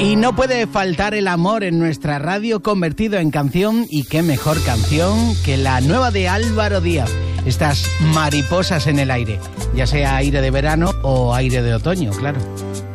Y no puede faltar el amor en nuestra radio convertido en canción, y qué mejor canción que la nueva de Álvaro Díaz, estas mariposas en el aire, ya sea aire de verano o aire de otoño, claro.